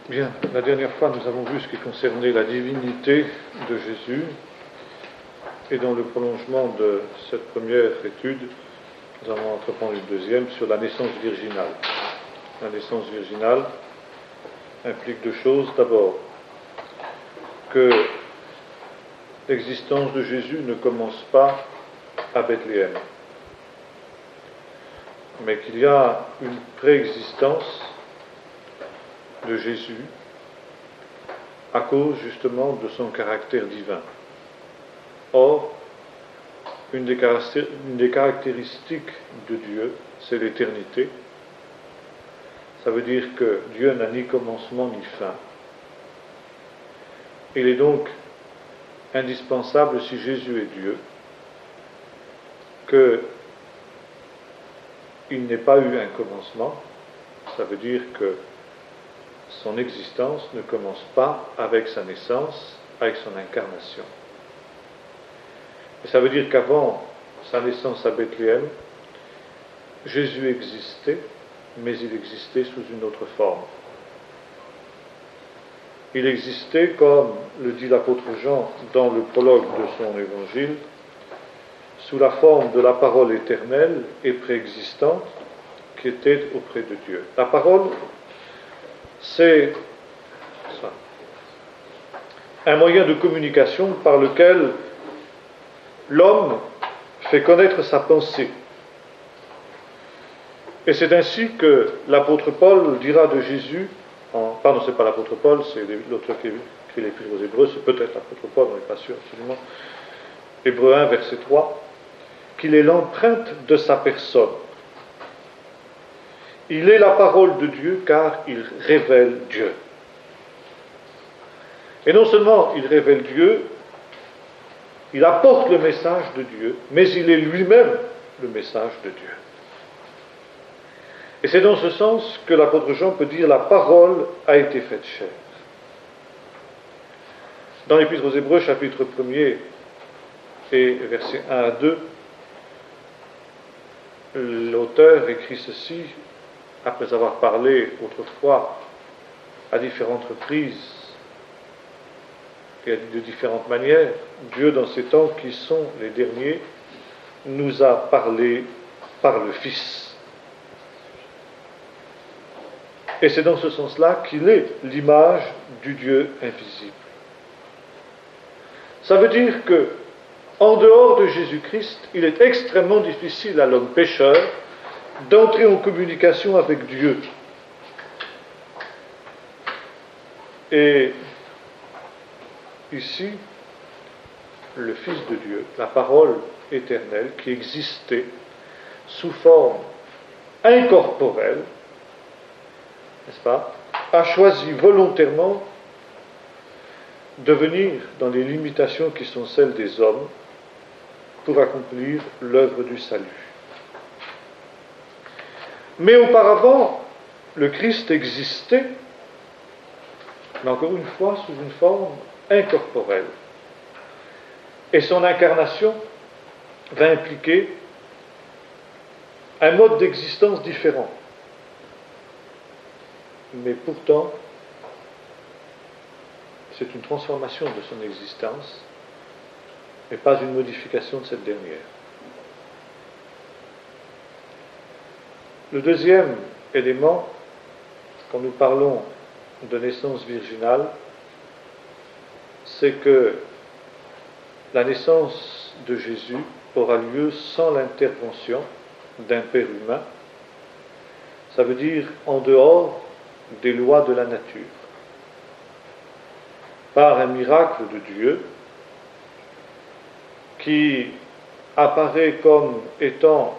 Bien, la dernière fois nous avons vu ce qui concernait la divinité de Jésus, et dans le prolongement de cette première étude, nous avons entrepris une deuxième sur la naissance virginale. La naissance virginale implique deux choses. D'abord, que l'existence de Jésus ne commence pas à Bethléem, mais qu'il y a une préexistence de Jésus à cause justement de son caractère divin. Or, une des caractéristiques de Dieu, c'est l'éternité. Ça veut dire que Dieu n'a ni commencement ni fin. Il est donc indispensable, si Jésus est Dieu, qu'il n'ait pas eu un commencement. Ça veut dire que son existence ne commence pas avec sa naissance, avec son incarnation. Et ça veut dire qu'avant sa naissance à Bethléem, Jésus existait, mais il existait sous une autre forme. Il existait, comme le dit l'apôtre Jean dans le prologue de son évangile, sous la forme de la parole éternelle et préexistante qui était auprès de Dieu. La parole, c'est un moyen de communication par lequel l'homme fait connaître sa pensée. Et c'est ainsi que l'apôtre Paul dira de Jésus, pardon, c'est pas l'apôtre Paul, c'est l'auteur qui écrit l'Épître aux Hébreux, c'est peut-être l'apôtre Paul, on n'est pas sûr absolument, Hébreux 1, verset 3, qu'il est l'empreinte de sa personne. Il est la parole de Dieu car il révèle Dieu. Et non seulement il révèle Dieu, il apporte le message de Dieu, mais il est lui-même le message de Dieu. Et c'est dans ce sens que l'apôtre Jean peut dire « la parole a été faite chair ». Dans l'Épître aux Hébreux, chapitre 1er et versets 1 à 2, l'auteur écrit ceci, après avoir parlé autrefois à différentes reprises et de différentes manières. Dieu, dans ces temps qui sont les derniers, nous a parlé par le Fils. Et c'est dans ce sens-là qu'il est l'image du Dieu invisible. Ça veut dire que, en dehors de Jésus-Christ, il est extrêmement difficile à l'homme pécheur d'entrer en communication avec Dieu. Et ici, le Fils de Dieu, la parole éternelle qui existait sous forme incorporelle, n'est-ce pas, a choisi volontairement de venir dans les limitations qui sont celles des hommes pour accomplir l'œuvre du salut. Mais auparavant, le Christ existait, mais encore une fois sous une forme incorporelle. Et son incarnation va impliquer un mode d'existence différent. Mais pourtant, c'est une transformation de son existence, mais pas une modification de cette dernière. Le deuxième élément, quand nous parlons de naissance virginale, c'est que la naissance de Jésus aura lieu sans l'intervention d'un père humain. Ça veut dire en dehors des lois de la nature. Par un miracle de Dieu qui apparaît comme étant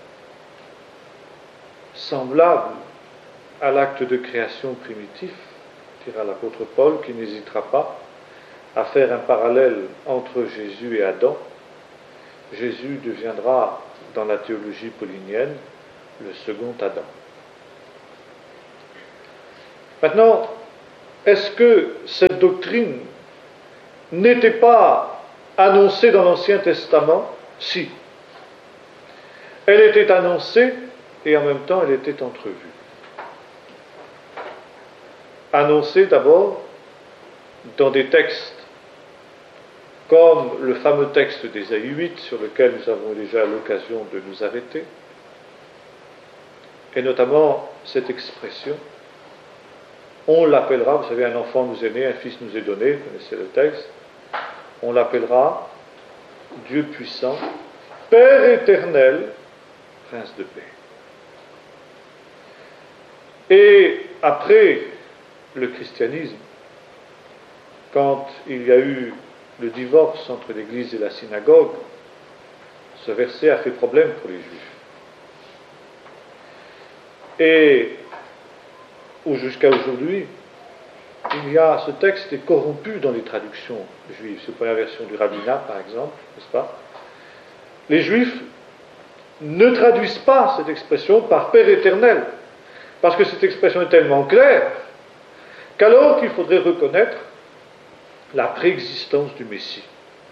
semblable à l'acte de création primitif, dira l'apôtre Paul, qui n'hésitera pas à faire un parallèle entre Jésus et Adam. Jésus deviendra, dans la théologie paulinienne, le second Adam. Maintenant, est-ce que cette doctrine n'était pas annoncée dans l'Ancien Testament ? Si. Elle était annoncée et en même temps elle était entrevue. annoncée d'abord dans des textes comme le fameux texte d'Ésaïe 8, sur lequel nous avons déjà l'occasion de nous arrêter, et notamment cette expression, on l'appellera, vous savez, un enfant nous est né, un fils nous est donné, vous connaissez le texte, on l'appellera Dieu puissant, Père éternel, Prince de paix. Et après le christianisme, quand il y a eu le divorce entre l'Église et la synagogue, ce verset a fait problème pour les Juifs. Et jusqu'à aujourd'hui, ce texte est corrompu dans les traductions juives. C'est pour la version du rabbinat, par exemple, n'est-ce pas? Les Juifs ne traduisent pas cette expression par Père éternel, parce que cette expression est tellement claire qu'alors qu'il faudrait reconnaître la préexistence du Messie.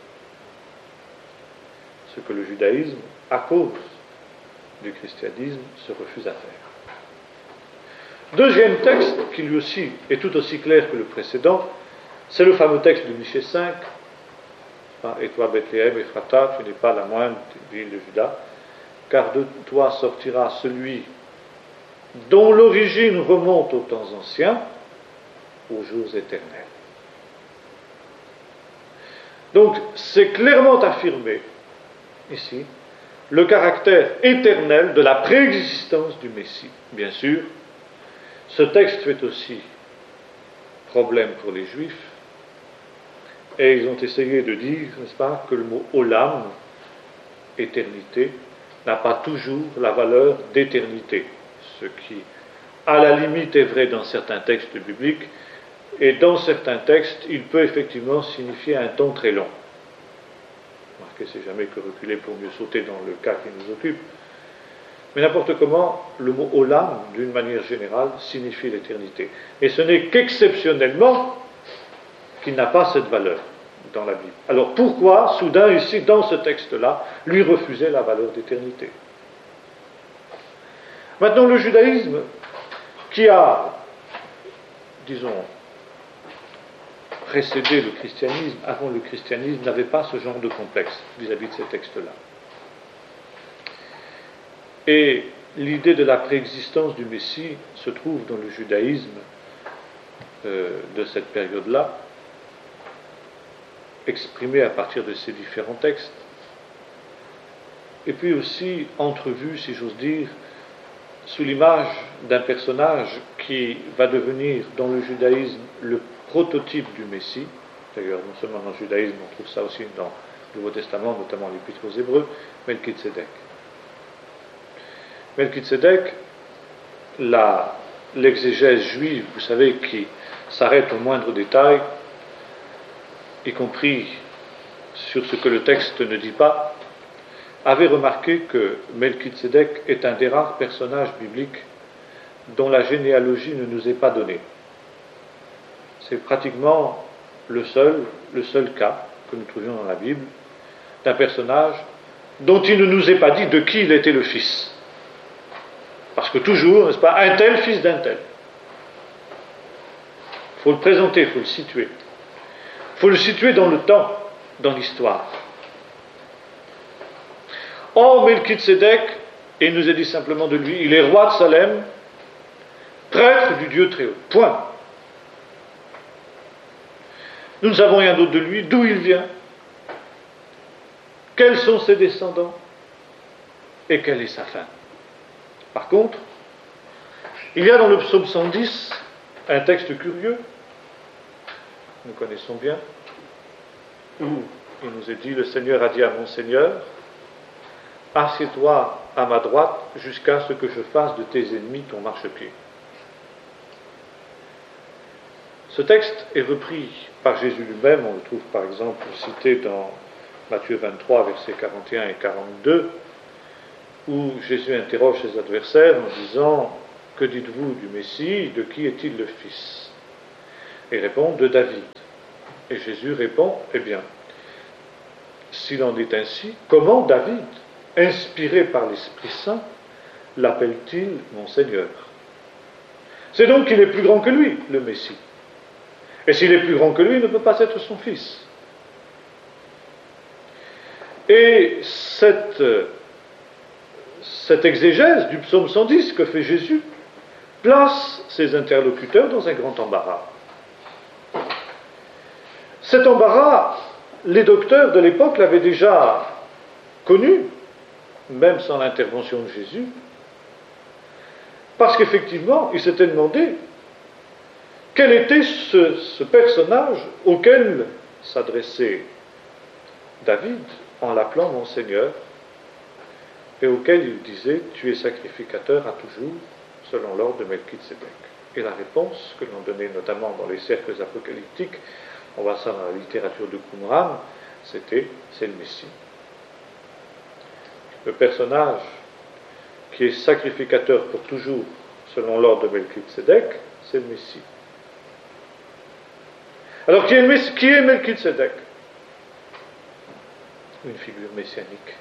Ce que le judaïsme, à cause du christianisme, se refuse à faire. Deuxième texte, qui lui aussi est tout aussi clair que le précédent, c'est le fameux texte de Michée 5. Et toi, Bethléem, Ephrata, tu n'es pas la moindre ville de Juda, car de toi sortira celui dont l'origine remonte aux temps anciens, aux jours éternels. Donc, c'est clairement affirmé, ici, le caractère éternel de la préexistence du Messie. Bien sûr, ce texte fait aussi problème pour les Juifs, et ils ont essayé de dire, n'est-ce pas, que le mot olam, éternité, n'a pas toujours la valeur d'éternité, ce qui, à la limite, est vrai dans certains textes bibliques, et dans certains textes, il peut effectivement signifier un temps très long. Remarquez, c'est jamais que reculer pour mieux sauter dans le cas qui nous occupe. Mais n'importe comment, le mot olam, d'une manière générale, signifie l'éternité. Et ce n'est qu'exceptionnellement qu'il n'a pas cette valeur dans la Bible. Alors pourquoi, soudain, ici, dans ce texte-là, lui refuser la valeur d'éternité? Maintenant, le judaïsme, qui a, disons, précédé le christianisme, avant le christianisme, n'avait pas ce genre de complexe vis-à-vis de ces textes-là. Et l'idée de la préexistence du Messie se trouve dans le judaïsme de cette période-là, exprimée à partir de ces différents textes, et puis aussi entrevue, si j'ose dire, sous l'image d'un personnage qui va devenir dans le judaïsme le prototype du Messie. D'ailleurs, non seulement dans le judaïsme, on trouve ça aussi dans le Nouveau Testament, notamment l'Épître aux Hébreux, Melchizedek. Melchizedek, l'exégèse juive, vous savez, qui s'arrête au moindre détail, y compris sur ce que le texte ne dit pas, avait remarqué que Melchizedek est un des rares personnages bibliques dont la généalogie ne nous est pas donnée. C'est pratiquement le seul cas que nous trouvions dans la Bible d'un personnage dont il ne nous est pas dit de qui il était le fils. Parce que toujours, n'est-ce pas, un tel fils d'un tel. Il faut le présenter, il faut le situer. Il faut le situer dans le temps, dans l'histoire. Or, Melchizedek, et il nous est dit simplement de lui, il est roi de Salem, prêtre du Dieu très haut. Point. Nous ne savons rien d'autre de lui, d'où il vient, quels sont ses descendants, et quelle est sa fin. Par contre, il y a dans le psaume 110 un texte curieux, nous connaissons bien, où il nous est dit, le Seigneur a dit à mon Seigneur, assieds-toi à ma droite jusqu'à ce que je fasse de tes ennemis ton marchepied. Ce texte est repris par Jésus lui-même, on le trouve par exemple cité dans Matthieu 23, versets 41 et 42, où Jésus interroge ses adversaires en disant « Que dites-vous du Messie? De qui est-il le fils ?» Et il répond « De David. » Et Jésus répond « Eh bien, s'il en est ainsi, comment David, inspiré par l'Esprit Saint, l'appelle-t-il mon Seigneur ?» C'est donc qu'il est plus grand que lui, le Messie. Et s'il est plus grand que lui, il ne peut pas être son fils. Et cette exégèse du psaume 110 que fait Jésus place ses interlocuteurs dans un grand embarras. Cet embarras, les docteurs de l'époque l'avaient déjà connu, même sans l'intervention de Jésus, parce qu'effectivement, ils s'étaient demandé quel était ce personnage auquel s'adressait David en l'appelant mon Seigneur, et auquel il disait « Tu es sacrificateur à toujours, selon l'ordre de Melchisédek ». Et la réponse que l'on donnait notamment dans les cercles apocalyptiques, on voit ça dans la littérature de Qumran, c'était « C'est le Messie ». Le personnage qui est sacrificateur pour toujours, selon l'ordre de Melchisédek, c'est le Messie. Alors qui est Melchisédek? Une figure messianique.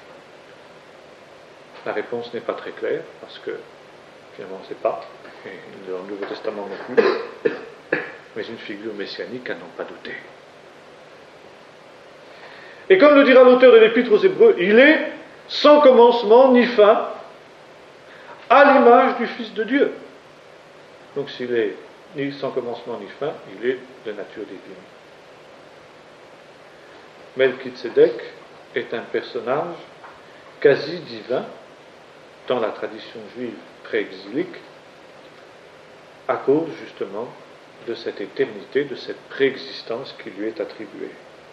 La réponse n'est pas très claire, parce que finalement on ne sait pas, et dans le Nouveau Testament non plus, mais une figure messianique à n'en pas douter. Et comme le dira l'auteur de l'Épître aux Hébreux, il est sans commencement ni fin, à l'image du Fils de Dieu. Donc s'il est ni sans commencement ni fin, il est de nature divine. Melchisédek est un personnage quasi divin dans la tradition juive pré-exilique à cause justement de cette éternité, de cette préexistence qui lui est attribuée.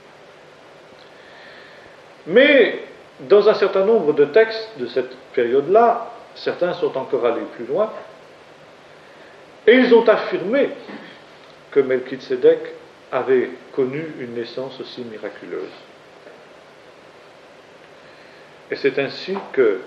Mais dans un certain nombre de textes de cette période-là, certains sont encore allés plus loin et ils ont affirmé que Melchisédek avait connu une naissance aussi miraculeuse. Et c'est ainsi que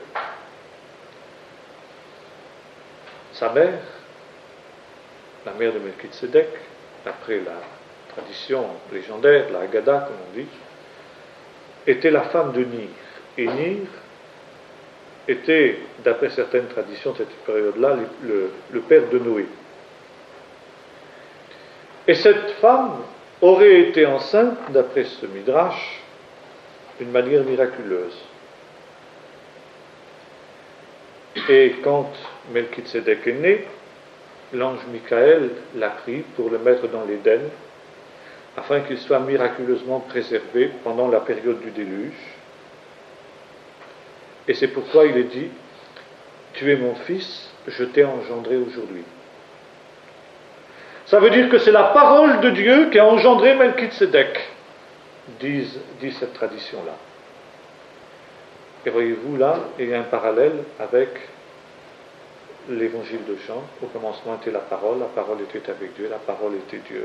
sa mère, la mère de Melchisédek, d'après la tradition légendaire, la Haggadah comme on dit, était la femme de Nir. Et Nir était, d'après certaines traditions de cette période-là, le père de Noé. Et cette femme aurait été enceinte, d'après ce Midrash, d'une manière miraculeuse. Et quand Melchisédek est né, l'ange Michael l'a pris pour le mettre dans l'Éden, afin qu'il soit miraculeusement préservé pendant la période du déluge. Et c'est pourquoi il est dit « Tu es mon fils, je t'ai engendré aujourd'hui ». Ça veut dire que c'est la parole de Dieu qui a engendré Melchisédek, dit cette tradition-là. Et voyez-vous là, il y a un parallèle avec l'évangile de Jean. Au commencement était la parole était avec Dieu, la parole était Dieu.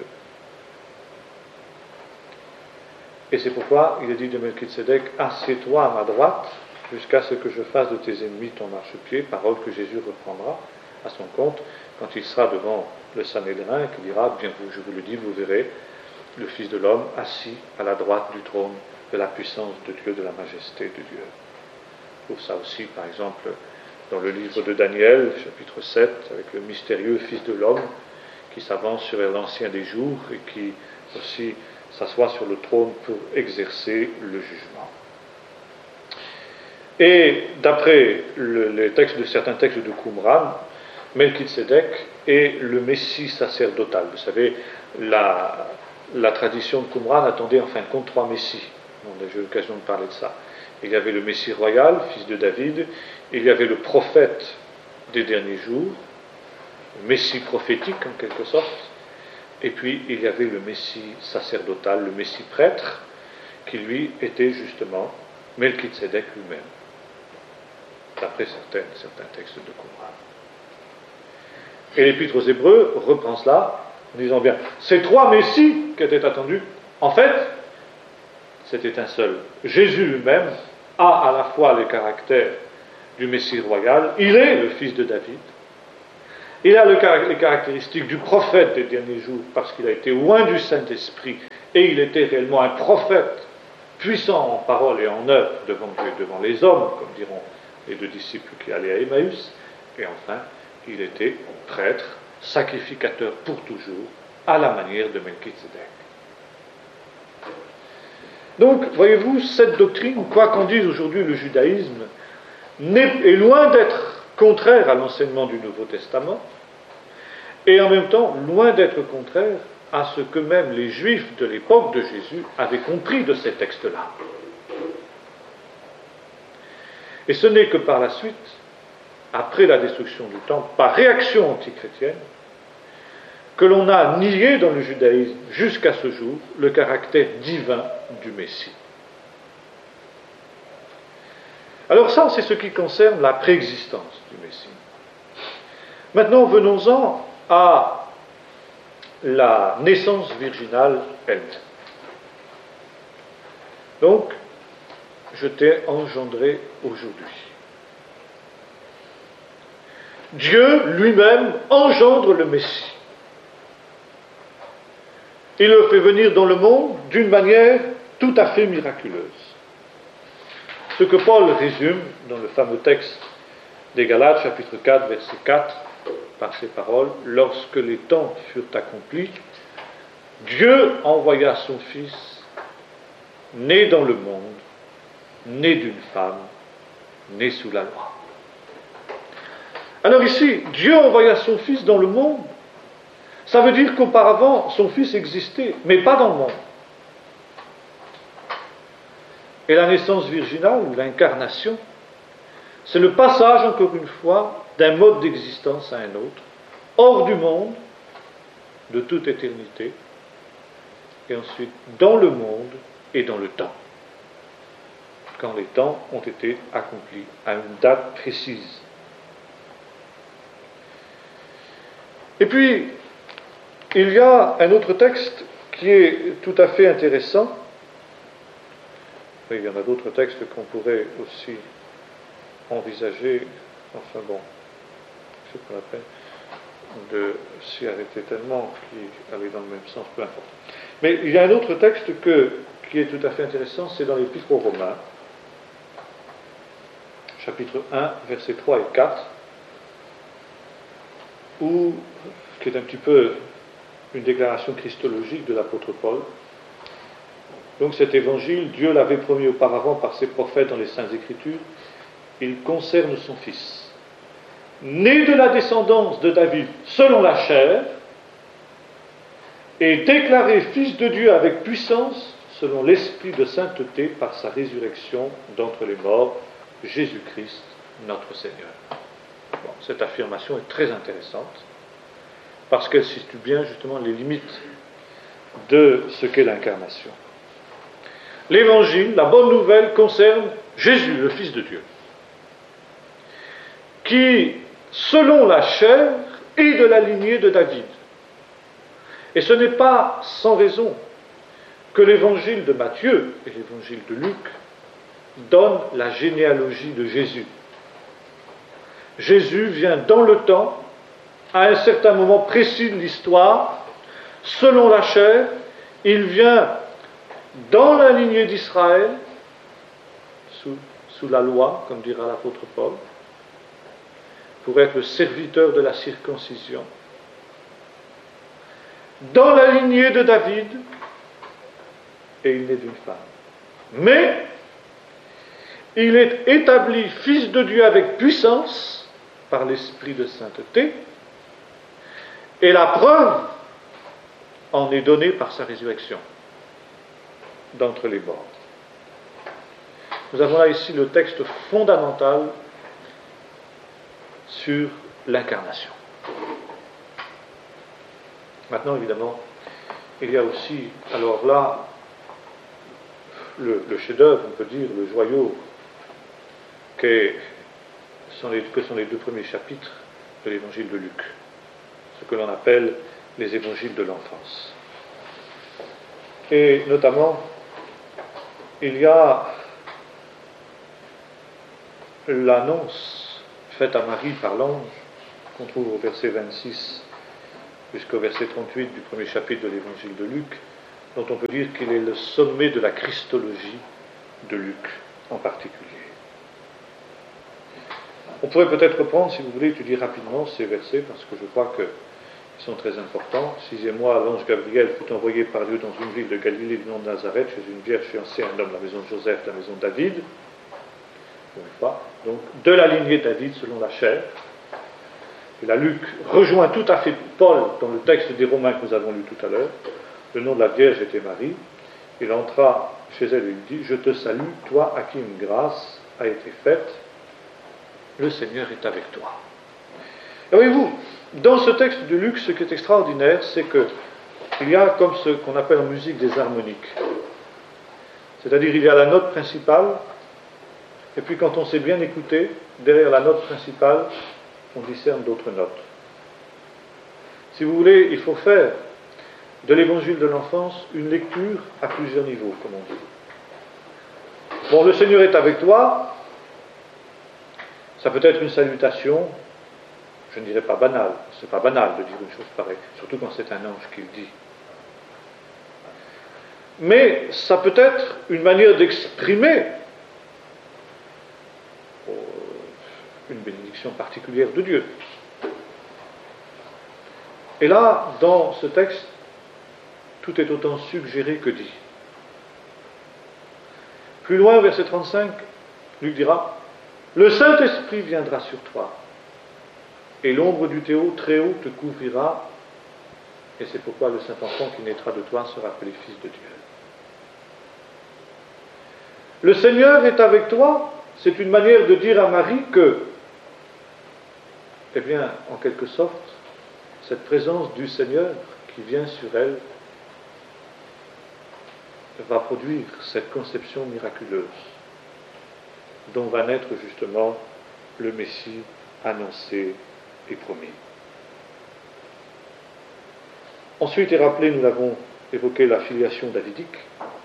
Et c'est pourquoi il est dit de Melchisédek, assieds-toi à ma droite, jusqu'à ce que je fasse de tes ennemis ton marchepied, parole que Jésus reprendra à son compte quand il sera devant le Sanhédrin et qu'il dira, bien je vous le dis, vous verrez le Fils de l'homme assis à la droite du trône de la puissance de Dieu, de la majesté de Dieu. On trouve ça aussi, par exemple, dans le livre de Daniel, chapitre 7, avec le mystérieux Fils de l'homme qui s'avance sur l'ancien des jours et qui aussi s'assoit sur le trône pour exercer le jugement. Et d'après les textes de certains textes de Qumran, Melchisédek est le Messie sacerdotal. Vous savez, la tradition de Qumran attendait en fin de compte 3 Messies. On a eu l'occasion de parler de ça. Il y avait le Messie royal, fils de David, il y avait le prophète des derniers jours, le Messie prophétique en quelque sorte, et puis il y avait le Messie sacerdotal, le Messie prêtre, qui lui était justement Melchisédek lui-même, d'après certains textes de Qumran. Et l'Épître aux Hébreux reprend cela en disant bien, ces 3 Messies qui étaient attendus, en fait, c'était un seul. Jésus lui-même a à la fois les caractères du Messie royal, il est le fils de David, il a les caractéristiques du prophète des derniers jours parce qu'il a été oint du Saint-Esprit et il était réellement un prophète puissant en parole et en œuvre devant Dieu et devant les hommes, comme diront les 2 disciples qui allaient à Emmaüs, et enfin, il était prêtre, sacrificateur pour toujours, à la manière de Melchizedek. Donc, voyez-vous, cette doctrine, quoi qu'en dise aujourd'hui le judaïsme, est loin d'être contraire à l'enseignement du Nouveau Testament, et en même temps loin d'être contraire à ce que même les Juifs de l'époque de Jésus avaient compris de ces textes-là. Et ce n'est que par la suite, après la destruction du temple, par réaction antichrétienne, que l'on a nié dans le judaïsme jusqu'à ce jour le caractère divin du Messie. Alors ça, c'est ce qui concerne la préexistence du Messie. Maintenant, venons-en à la naissance virginale elle-même. Donc, je t'ai engendré aujourd'hui. Dieu lui-même engendre le Messie. Il le fait venir dans le monde d'une manière tout à fait miraculeuse. Ce que Paul résume dans le fameux texte des Galates, chapitre 4, verset 4, par ces paroles, « Lorsque les temps furent accomplis, Dieu envoya son Fils, né dans le monde, né d'une femme, né sous la loi. » Alors ici, Dieu envoya son Fils dans le monde. Ça veut dire qu'auparavant, son Fils existait, mais pas dans le monde. Et la naissance virginale, ou l'incarnation, c'est le passage, encore une fois, d'un mode d'existence à un autre, hors du monde, de toute éternité, et ensuite dans le monde et dans le temps, quand les temps ont été accomplis à une date précise. Et puis, il y a un autre texte qui est tout à fait intéressant. Il y en a d'autres textes qu'on pourrait aussi envisager. Enfin bon, c'est pas la peine de s'y arrêter tellement, qui allait dans le même sens, peu importe. Mais il y a un autre texte qui est tout à fait intéressant, c'est dans l'Épître aux Romains, chapitre 1, versets 3 et 4, qui est un petit peu une déclaration christologique de l'apôtre Paul. Donc cet évangile, Dieu l'avait promis auparavant par ses prophètes dans les Saintes Écritures, il concerne son Fils, né de la descendance de David selon la chair, et déclaré Fils de Dieu avec puissance selon l'esprit de sainteté par sa résurrection d'entre les morts, Jésus-Christ, notre Seigneur. Bon, cette affirmation est très intéressante, parce qu'elle situe bien justement les limites de ce qu'est l'incarnation. L'évangile, la bonne nouvelle, concerne Jésus, le Fils de Dieu, qui, selon la chair, est de la lignée de David. Et ce n'est pas sans raison que l'évangile de Matthieu et l'évangile de Luc donnent la généalogie de Jésus. Jésus vient dans le temps, à un certain moment précis de l'histoire, selon la chair, il vient dans la lignée d'Israël, sous la loi, comme dira l'apôtre Paul, pour être le serviteur de la circoncision, dans la lignée de David, et il naît d'une femme. Mais, il est établi Fils de Dieu avec puissance, par l'esprit de sainteté, et la preuve en est donnée par sa résurrection d'entre les morts. Nous avons là ici le texte fondamental sur l'incarnation. Maintenant, évidemment, il y a aussi, alors là, le chef-d'œuvre, on peut dire, le joyau, que sont les deux premiers chapitres de l'évangile de Luc, ce que l'on appelle les évangiles de l'enfance. Et notamment, il y a l'annonce faite à Marie par l'ange, qu'on trouve au verset 26 jusqu'au verset 38 du premier chapitre de l'évangile de Luc, dont on peut dire qu'il est le sommet de la christologie de Luc en particulier. On pourrait peut-être reprendre, si vous voulez, étudier rapidement ces versets, parce que je crois qui sont très importants. 6e mois, l'ange Gabriel fut envoyé par Dieu dans une ville de Galilée du nom de Nazareth, chez une vierge fiancée, un homme, la maison de Joseph, la maison de David. Donc, de la lignée de David selon la chair. Et là, Luc rejoint tout à fait Paul dans le texte des Romains que nous avons lu tout à l'heure. Le nom de la vierge était Marie. Il entra chez elle et lui dit: Je te salue, toi à qui une grâce a été faite. Le Seigneur est avec toi. Et voyez-vous, dans ce texte de Luc, ce qui est extraordinaire, c'est qu'il y a comme ce qu'on appelle en musique des harmoniques. C'est-à-dire, il y a la note principale, et puis quand on s'est bien écouté, derrière la note principale, on discerne d'autres notes. Si vous voulez, il faut faire de l'évangile de l'enfance une lecture à plusieurs niveaux, comme on dit. Bon, le Seigneur est avec toi, ça peut être une salutation, je ne dirais pas banale, c'est pas banal de dire une chose pareille, surtout quand c'est un ange qui le dit. Mais ça peut être une manière d'exprimer une bénédiction particulière de Dieu. Et là, dans ce texte, tout est autant suggéré que dit. Plus loin, verset 35, Luc dira: Le Saint-Esprit viendra sur toi, et l'ombre du Très-Haut te couvrira, et c'est pourquoi le Saint-Enfant qui naîtra de toi sera appelé Fils de Dieu. Le Seigneur est avec toi, c'est une manière de dire à Marie que, eh bien, en quelque sorte, cette présence du Seigneur qui vient sur elle va produire cette conception miraculeuse dont va naître justement le Messie annoncé et promis. Ensuite est rappelé, nous l'avons évoqué, la filiation davidique.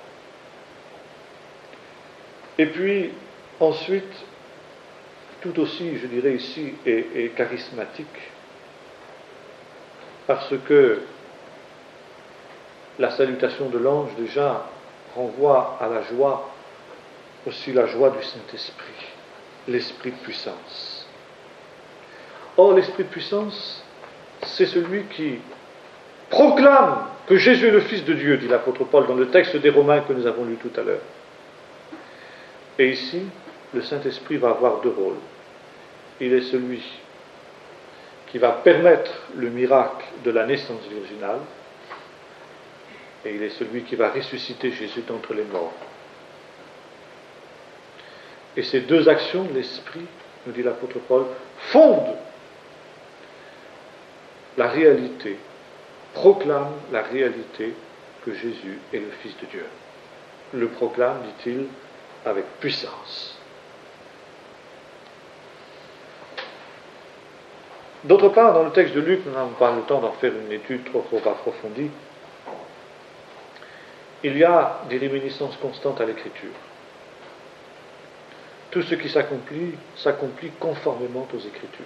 Et puis, ensuite, tout aussi, je dirais ici, est charismatique, parce que la salutation de l'ange, déjà, renvoie à la joie, aussi la joie du Saint-Esprit, l'Esprit de puissance. Or, l'Esprit de puissance, c'est celui qui proclame que Jésus est le Fils de Dieu, dit l'apôtre Paul dans le texte des Romains que nous avons lu tout à l'heure. Et ici, le Saint-Esprit va avoir deux rôles. Il est celui qui va permettre le miracle de la naissance virginale, et il est celui qui va ressusciter Jésus d'entre les morts. Et ces deux actions de l'Esprit, nous dit l'apôtre Paul, fondent la réalité, proclament la réalité que Jésus est le Fils de Dieu. Le proclame, dit-il, avec puissance. D'autre part, dans le texte de Luc, nous n'avons pas le temps d'en faire une étude trop approfondie, il y a des réminiscences constantes à l'Écriture. Tout ce qui s'accomplit conformément aux Écritures.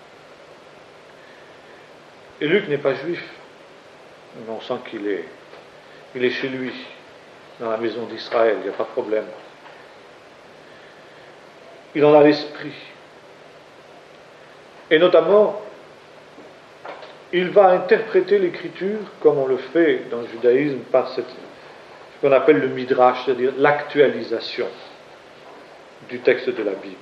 Et Luc n'est pas juif, mais on sent qu'il est chez lui, dans la maison d'Israël, il n'y a pas de problème. Il en a l'esprit. Et notamment, il va interpréter l'Écriture comme on le fait dans le judaïsme par ce qu'on appelle le midrash, c'est-à-dire l'actualisation du texte de la Bible.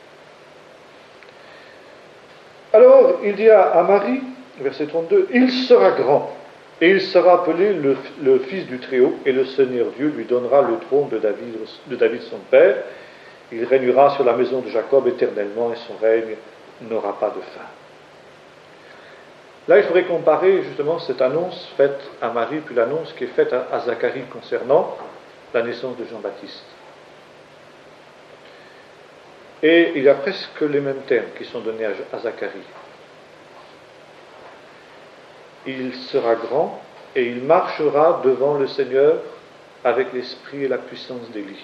Alors, il dit à Marie, verset 32, « Il sera grand, et il sera appelé le Fils du Très-Haut, et le Seigneur Dieu lui donnera le trône de David son père. Il régnera sur la maison de Jacob éternellement, et son règne n'aura pas de fin. » Là, il faudrait comparer justement cette annonce faite à Marie, puis l'annonce qui est faite à Zacharie concernant la naissance de Jean-Baptiste. Et il y a presque les mêmes termes qui sont donnés à Zacharie. Il sera grand et il marchera devant le Seigneur avec l'esprit et la puissance d'Élie.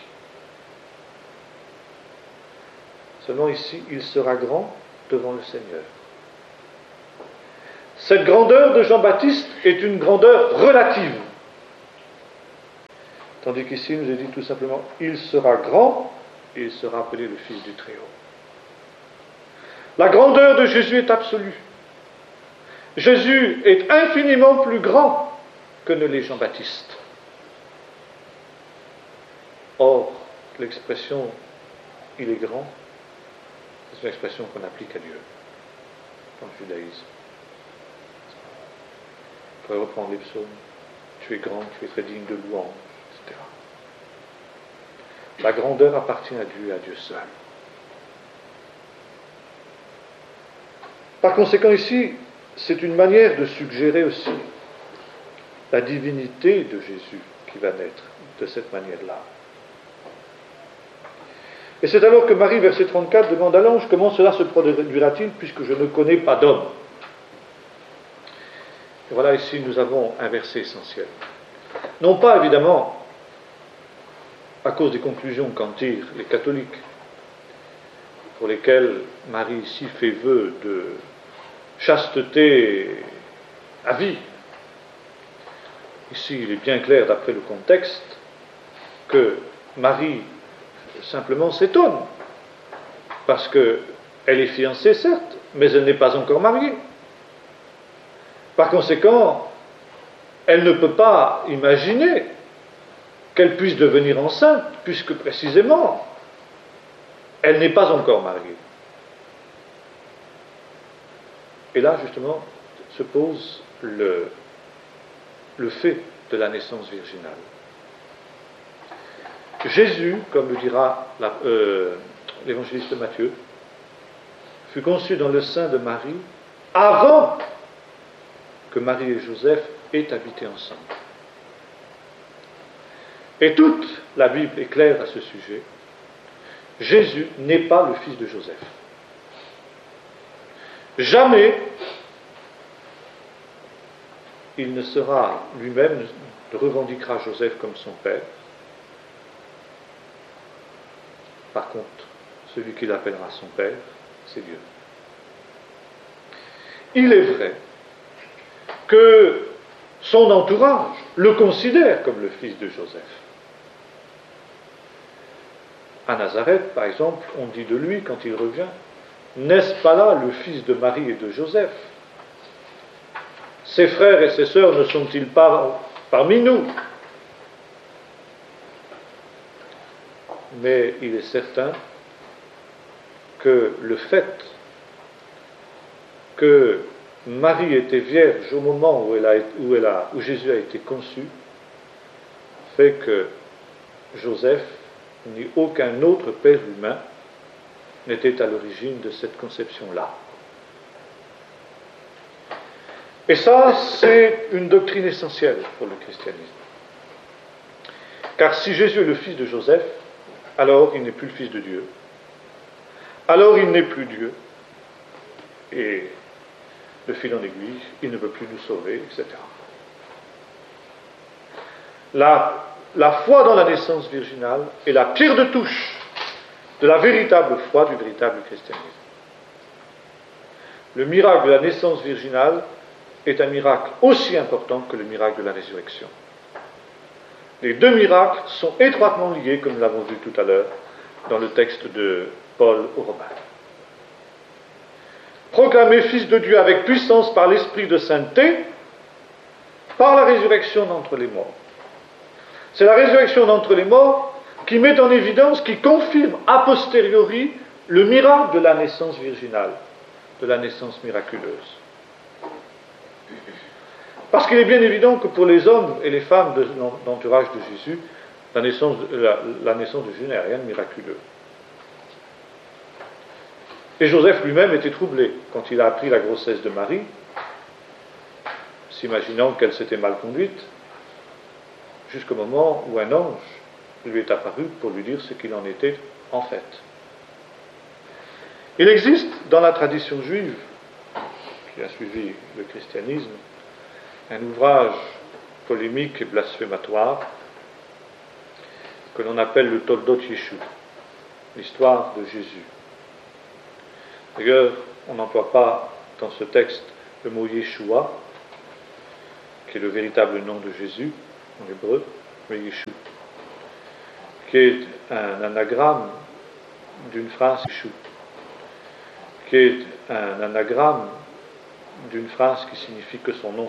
Seulement ici, il sera grand devant le Seigneur. Cette grandeur de Jean-Baptiste est une grandeur relative. Tandis qu'ici, il nous est dit tout simplement, il sera grand et il sera appelé le Fils du Très-Haut. La grandeur de Jésus est absolue. Jésus est infiniment plus grand que ne l'est Jean-Baptiste. Or, l'expression « il est grand », c'est une expression qu'on applique à Dieu, dans le judaïsme. On pourrait reprendre les psaumes. Tu es grand, tu es très digne de louange, etc. La grandeur appartient à Dieu et à Dieu seul. Par conséquent, ici, c'est une manière de suggérer aussi la divinité de Jésus qui va naître de cette manière-là. Et c'est alors que Marie, verset 34, demande à l'ange comment cela se produira-t-il puisque je ne connais pas d'homme. Et voilà, ici, nous avons un verset essentiel. Non pas, évidemment, à cause des conclusions qu'en tirent les catholiques, pour lesquels Marie ici fait vœu de chasteté à vie. Ici, il est bien clair, d'après le contexte, que Marie simplement s'étonne, parce qu'elle est fiancée, certes, mais elle n'est pas encore mariée. Par conséquent, elle ne peut pas imaginer qu'elle puisse devenir enceinte, puisque précisément, elle n'est pas encore mariée. Et là, justement, se pose le fait de la naissance virginale. Jésus, comme le dira l'évangéliste Matthieu, fut conçu dans le sein de Marie avant que Marie et Joseph aient habité ensemble. Et toute la Bible est claire à ce sujet. Jésus n'est pas le fils de Joseph. Jamais il ne sera lui-même, ne revendiquera Joseph comme son père. Par contre, celui qui l'appellera son père, c'est Dieu. Il est vrai que son entourage le considère comme le fils de Joseph. À Nazareth, par exemple, on dit de lui, quand il revient, « N'est-ce pas là le fils de Marie et de Joseph ? Ses frères et ses sœurs ne sont-ils pas parmi nous ?» Mais il est certain que le fait que Marie était vierge au moment où Jésus a été conçu fait que Joseph ni aucun autre père humain n'était à l'origine de cette conception-là. Et ça, c'est une doctrine essentielle pour le christianisme. Car si Jésus est le fils de Joseph, alors il n'est plus le fils de Dieu. Alors il n'est plus Dieu. Et de fil en aiguille, il ne peut plus nous sauver, etc. La foi dans la naissance virginale est la pierre de touche de la véritable foi, du véritable christianisme. Le miracle de la naissance virginale est un miracle aussi important que le miracle de la résurrection. Les deux miracles sont étroitement liés, comme nous l'avons vu tout à l'heure, dans le texte de Paul aux Romains. Proclamé fils de Dieu avec puissance par l'esprit de sainteté, par la résurrection d'entre les morts. C'est la résurrection d'entre les morts qui met en évidence, qui confirme a posteriori le miracle de la naissance virginale, de la naissance miraculeuse. Parce qu'il est bien évident que pour les hommes et les femmes de l'entourage de Jésus, la naissance de Jésus n'est rien de miraculeux. Et Joseph lui-même était troublé quand il a appris la grossesse de Marie, s'imaginant qu'elle s'était mal conduite, jusqu'au moment où un ange lui est apparu pour lui dire ce qu'il en était en fait. Il existe dans la tradition juive, qui a suivi le christianisme, un ouvrage polémique et blasphématoire que l'on appelle le Toldot Yeshu, l'histoire de Jésus. D'ailleurs, on n'emploie pas dans ce texte le mot Yeshua, qui est le véritable nom de Jésus en hébreu, mais Yeshu, qui est un anagramme d'une phrase Yeshu, qui est un anagramme d'une phrase qui signifie que son nom